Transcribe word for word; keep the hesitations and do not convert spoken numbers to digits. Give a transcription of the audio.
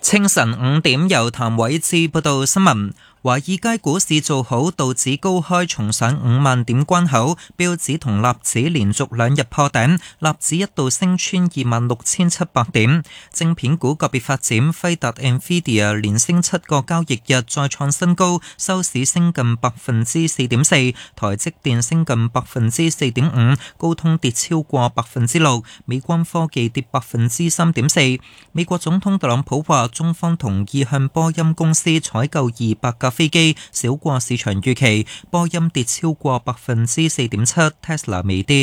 清晨五點，由譚偉志報道新聞。華爾街股市做好，道指高開重上五萬點關口，標指同納指連續兩日破頂，納指一度升穿二萬六千七百點。晶片股個別發展，輝達 Nvidia 連升七個交易日再創新高，收市升近百分之四點四，台積電升近百分之四點五，高通跌超過百分之六，美光科技跌百分之三點四。美國總統特朗普話，中方同意向波音公司採購二百架飛機，少過市場預期，波音跌超過百分之四點七，Tesla 微跌。